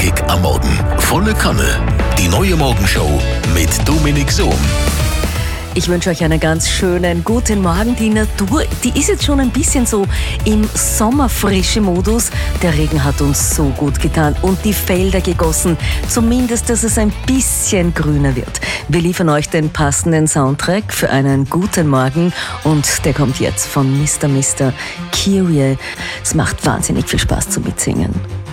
Kick am Morgen. Volle Kanne. Die neue Morgenshow mit Dominik Sohm. Ich wünsche euch einen ganz schönen guten Morgen. Die Natur, die ist jetzt schon ein bisschen so im Sommerfrische-Modus. Der Regen hat uns so gut getan und die Felder gegossen. Zumindest, dass es ein bisschen grüner wird. Wir liefern euch den passenden Soundtrack für einen guten Morgen und der kommt jetzt von Mr. Kyrie. Es macht wahnsinnig viel Spaß zu mitsingen.